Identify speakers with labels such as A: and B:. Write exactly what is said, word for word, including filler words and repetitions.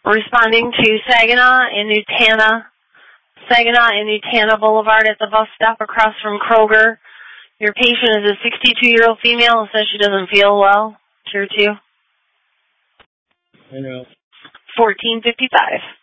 A: Responding to Saginaw and Nutana, Saginaw and Nutana Boulevard at the bus stop across from Kroger. Your patient is a sixty-two-year-old female and says she doesn't feel well. Tier two.
B: I know.
A: fourteen fifty-five.